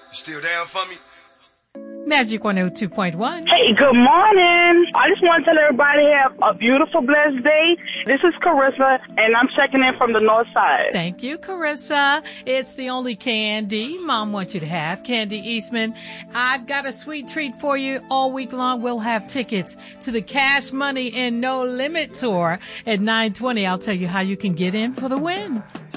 Still down for me? Magic 102.1. Hey, good morning. I just want to tell everybody have a beautiful, blessed day. This is Carissa, and I'm checking in from the north side. Thank you, Carissa. It's the only Candy Mom wants you to have, Candy Eastman. I've got a sweet treat for you all week long. We'll have tickets to the Cash Money and No Limit Tour at 9:20. I'll tell you how you can get in for the win.